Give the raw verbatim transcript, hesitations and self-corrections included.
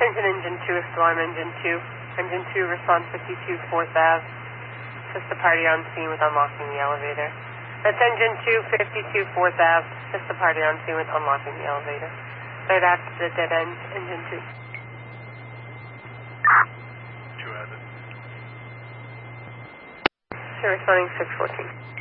Attention engine two, alarm engine two. Engine two, respond fifty-two fourth Avenue. Assist the party on scene with unlocking the elevator. That's engine two, fifty-two fourth Avenue. Assist the party on scene with unlocking the elevator. Third after the dead end, engine two. two has it. Sure, responding six fourteen.